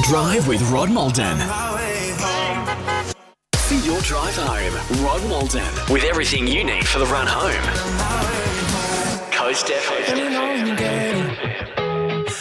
Drive with Rod Malden. For your drive home, Rod Malden. With everything you need for the run home. Coast FM.